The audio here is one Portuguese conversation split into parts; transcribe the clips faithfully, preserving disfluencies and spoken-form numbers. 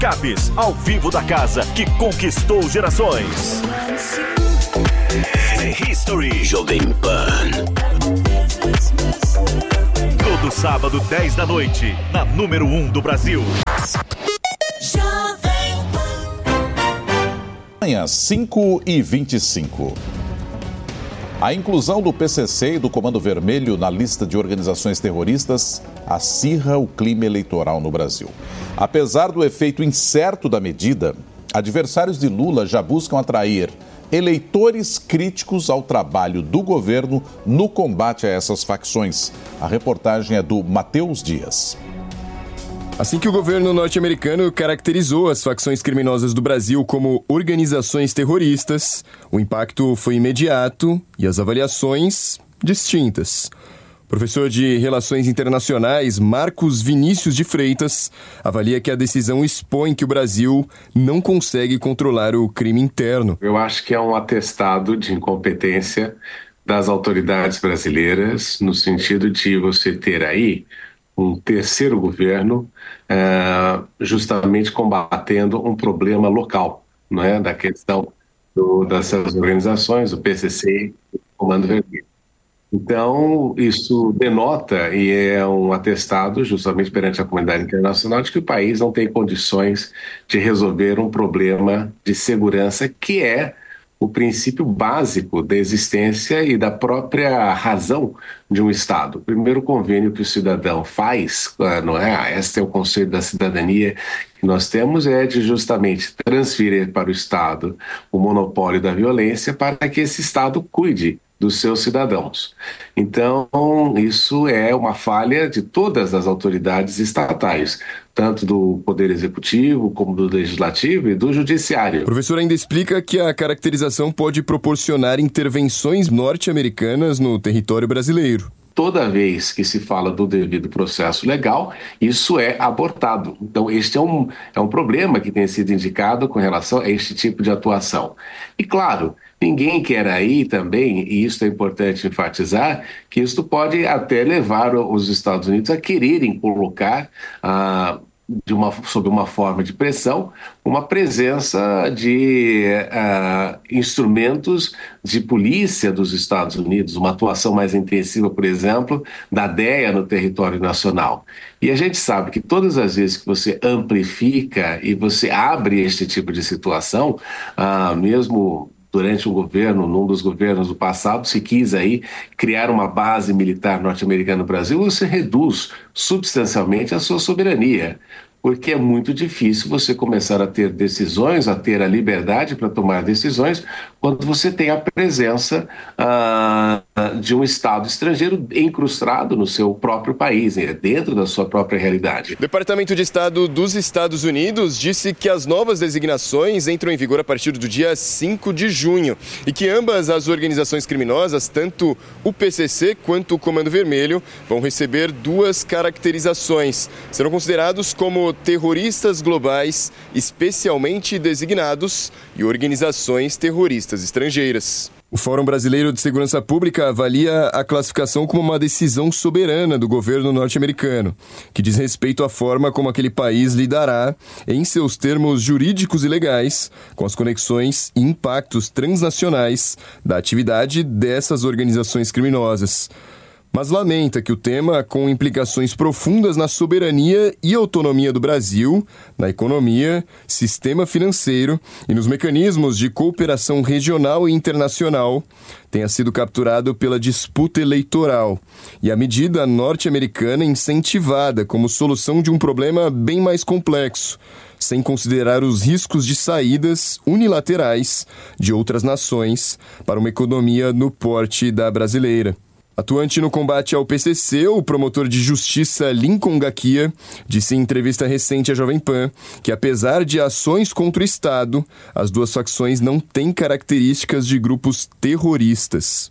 Capes, ao vivo da casa que conquistou gerações. The History Jovem Pan. Todo sábado, dez da noite, na número um do Brasil. Amanhã, cinco e vinte e cinco. A inclusão do P C C e do Comando Vermelho na lista de organizações terroristas acirra o clima eleitoral no Brasil. Apesar do efeito incerto da medida, adversários de Lula já buscam atrair eleitores críticos ao trabalho do governo no combate a essas facções. A reportagem é do Matheus Dias. Assim que o governo norte-americano caracterizou as facções criminosas do Brasil como organizações terroristas, o impacto foi imediato e as avaliações distintas. O professor de Relações Internacionais, Marcos Vinícius de Freitas, avalia que a decisão expõe que o Brasil não consegue controlar o crime interno. Eu acho que é um atestado de incompetência das autoridades brasileiras, no sentido de você ter aí um terceiro governo é, justamente combatendo um problema local, não é? Da questão do, dessas organizações, o P C C e o Comando Vermelho. Então, isso denota e é um atestado justamente perante a comunidade internacional de que o país não tem condições de resolver um problema de segurança que é o princípio básico da existência e da própria razão de um Estado. O primeiro convênio que o cidadão faz, não é? Este é o conceito da cidadania que nós temos, é de justamente transferir para o Estado o monopólio da violência para que esse Estado cuide dos seus cidadãos. Então, isso é uma falha de todas as autoridades estatais, tanto do Poder Executivo, como do Legislativo e do Judiciário. O professor ainda explica que a caracterização pode proporcionar intervenções norte-americanas no território brasileiro. Toda vez que se fala do devido processo legal, isso é abortado. Então, este é um, é um problema que tem sido indicado com relação a este tipo de atuação. E, claro, ninguém quer aí também, e isso é importante enfatizar, que isso pode até levar os Estados Unidos a quererem colocar, ah, de uma, sob uma forma de pressão, uma presença de uh, instrumentos de polícia dos Estados Unidos, uma atuação mais intensiva, por exemplo, da D E A no território nacional. E a gente sabe que todas as vezes que você amplifica e você abre este tipo de situação, uh, mesmo durante um governo, num dos governos do passado, se quis aí criar uma base militar norte-americana no Brasil, você reduz substancialmente a sua soberania, porque é muito difícil você começar a ter decisões, a ter a liberdade para tomar decisões, quando você tem a presença ah, de um Estado estrangeiro incrustado no seu próprio país, né, dentro da sua própria realidade. O Departamento de Estado dos Estados Unidos disse que as novas designações entram em vigor a partir do dia cinco de junho e que ambas as organizações criminosas, tanto o P C C quanto o Comando Vermelho, vão receber duas caracterizações. Serão considerados como terroristas globais especialmente designados e organizações terroristas estrangeiras. O Fórum Brasileiro de Segurança Pública avalia a classificação como uma decisão soberana do governo norte-americano, que diz respeito à forma como aquele país lidará, em seus termos jurídicos e legais, com as conexões e impactos transnacionais da atividade dessas organizações criminosas. Mas lamenta que o tema, com implicações profundas na soberania e autonomia do Brasil, na economia, sistema financeiro e nos mecanismos de cooperação regional e internacional, tenha sido capturado pela disputa eleitoral e a medida norte-americana incentivada como solução de um problema bem mais complexo, sem considerar os riscos de saídas unilaterais de outras nações para uma economia no porte da brasileira. Atuante no combate ao P C C, o promotor de justiça Lincoln Gakia disse em entrevista recente à Jovem Pan que, apesar de ações contra o Estado, as duas facções não têm características de grupos terroristas.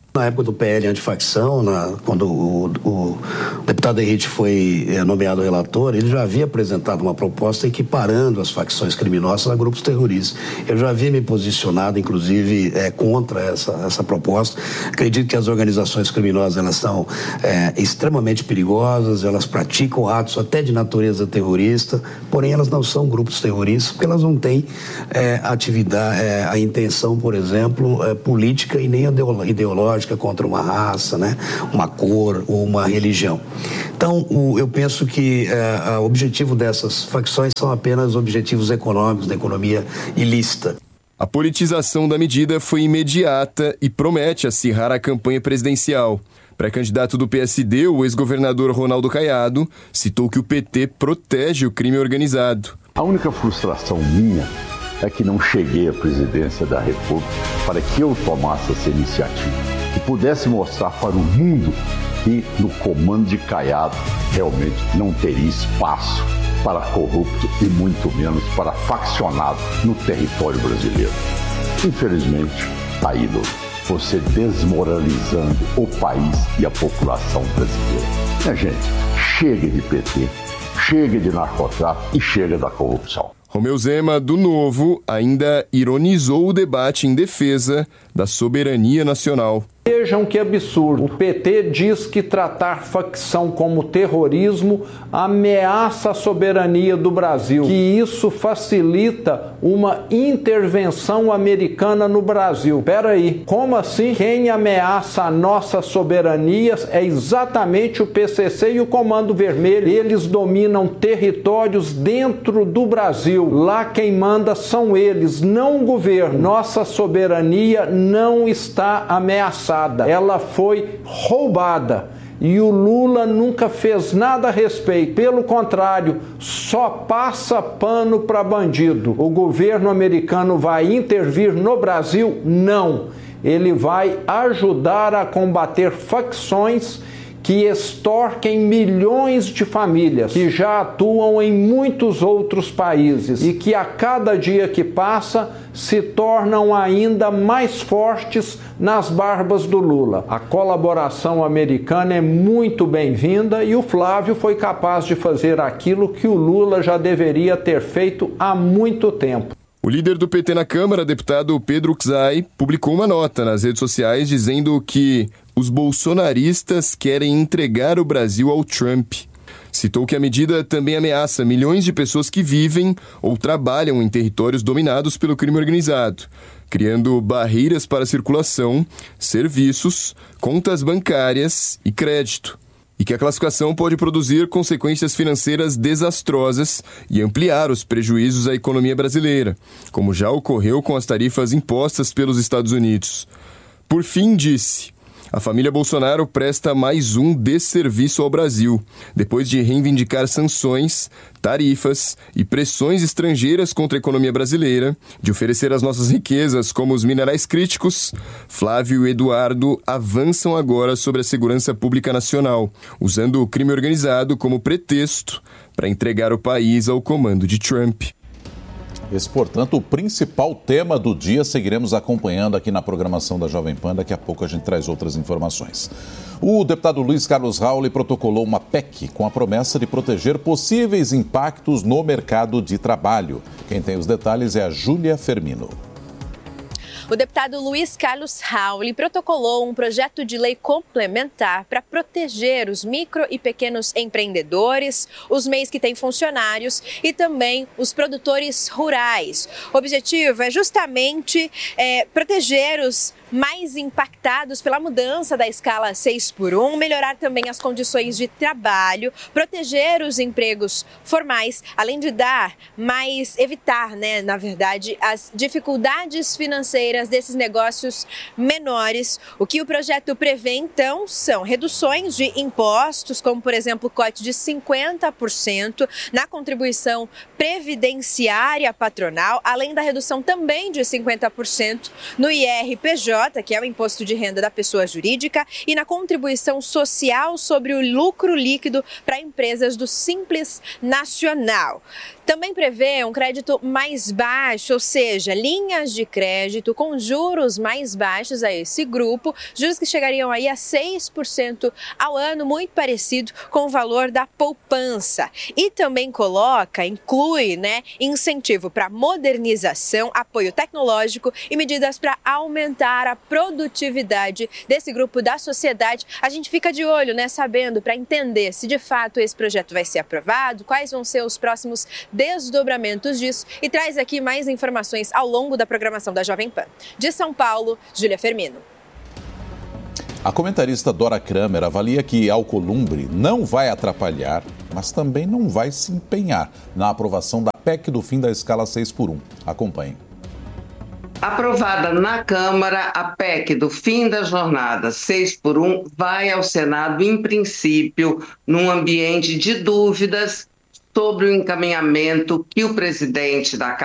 Na época do P L antifacção, na, quando o, o deputado Henrique foi é, nomeado relator, ele já havia apresentado uma proposta equiparando as facções criminosas a grupos terroristas. Eu já havia me posicionado, inclusive, é, contra essa, essa proposta. Acredito que as organizações criminosas elas são é, extremamente perigosas, elas praticam atos até de natureza terrorista, porém elas não são grupos terroristas, porque elas não têm é, atividade, é, a intenção, por exemplo, é, política e nem ideológica contra uma raça, né, uma cor ou uma religião. Então, o, eu penso que é, o objetivo dessas facções são apenas objetivos econômicos, da economia ilícita. A politização da medida foi imediata e promete acirrar a campanha presidencial. Pré-candidato do P S D, o ex-governador Ronaldo Caiado, citou que o P T protege o crime organizado. A única frustração minha é que não cheguei à presidência da República para que eu tomasse essa iniciativa, que pudesse mostrar para o mundo que no comando de Caiado realmente não teria espaço para corrupto e muito menos para faccionado no território brasileiro. Infelizmente, está aí, Lula, você desmoralizando o país e a população brasileira. Minha gente, chega de P T, chega de narcotráfico e chega da corrupção. Romeu Zema, do Novo, ainda ironizou o debate em defesa da soberania nacional. Vejam que absurdo. O P T diz que tratar facção como terrorismo ameaça a soberania do Brasil, que isso facilita uma intervenção americana no Brasil. Peraí, como assim? Quem ameaça a nossa soberania é exatamente o P C C e o Comando Vermelho. Eles dominam territórios dentro do Brasil. Lá quem manda são eles, não o governo. Nossa soberania não está ameaçada. Ela foi roubada e o Lula nunca fez nada a respeito. Pelo contrário, só passa pano para bandido. O governo americano vai intervir no Brasil? Não. Ele vai ajudar a combater facções que extorquem milhões de famílias, que já atuam em muitos outros países e que a cada dia que passa se tornam ainda mais fortes nas barbas do Lula. A colaboração americana é muito bem-vinda e o Flávio foi capaz de fazer aquilo que o Lula já deveria ter feito há muito tempo. O líder do P T na Câmara, deputado Pedro Czai, publicou uma nota nas redes sociais dizendo que os bolsonaristas querem entregar o Brasil ao Trump. Citou que a medida também ameaça milhões de pessoas que vivem ou trabalham em territórios dominados pelo crime organizado, criando barreiras para circulação, serviços, contas bancárias e crédito. E que a classificação pode produzir consequências financeiras desastrosas e ampliar os prejuízos à economia brasileira, como já ocorreu com as tarifas impostas pelos Estados Unidos. Por fim, disse: a família Bolsonaro presta mais um desserviço ao Brasil, depois de reivindicar sanções, tarifas e pressões estrangeiras contra a economia brasileira, de oferecer as nossas riquezas como os minerais críticos. Flávio e Eduardo avançam agora sobre a segurança pública nacional, usando o crime organizado como pretexto para entregar o país ao comando de Trump. Esse, portanto, o principal tema do dia. Seguiremos acompanhando aqui na programação da Jovem Pan. Daqui a pouco a gente traz outras informações. O deputado Luiz Carlos Rauli protocolou uma P E C com a promessa de proteger possíveis impactos no mercado de trabalho. Quem tem os detalhes é a Júlia Fermino. O deputado Luiz Carlos Rauli protocolou um projeto de lei complementar para proteger os micro e pequenos empreendedores, os M E Is que têm funcionários e também os produtores rurais. O objetivo é justamente é, proteger os mais impactados pela mudança da escala seis por um, melhorar também as condições de trabalho, proteger os empregos formais, além de dar mais, evitar, né, na verdade, as dificuldades financeiras desses negócios menores. O que o projeto prevê, então, são reduções de impostos, como, por exemplo, o corte de cinquenta por cento na contribuição previdenciária patronal, além da redução também de cinquenta por cento no I R P J, que é o imposto de renda da pessoa jurídica, e na contribuição social sobre o lucro líquido para empresas do Simples Nacional. Também prevê um crédito mais baixo, ou seja, linhas de crédito com juros mais baixos a esse grupo, juros que chegariam aí a seis por cento ao ano, muito parecido com o valor da poupança. E também coloca, inclui, né, incentivo para modernização, apoio tecnológico e medidas para aumentar a produtividade desse grupo da sociedade. A gente fica de olho, né, sabendo, para entender se de fato esse projeto vai ser aprovado, quais vão ser os próximos desdobramentos disso, e traz aqui mais informações ao longo da programação da Jovem Pan. De São Paulo, Júlia Firmino. A comentarista Dora Kramer avalia que Alcolumbre não vai atrapalhar, mas também não vai se empenhar na aprovação da P E C do fim da escala seis por um. Acompanhe. Aprovada na Câmara, a P E C do fim da jornada seis por um vai ao Senado, em princípio, num ambiente de dúvidas sobre o encaminhamento que o presidente da